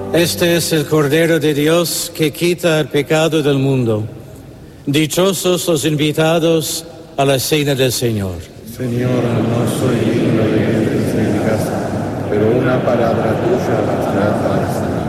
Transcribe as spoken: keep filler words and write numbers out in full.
Este es el Cordero de Dios que quita el pecado del mundo. Dichosos los invitados a la cena del Señor. Señor, no soy digno de que entres en mi casa, pero una palabra tuya bastará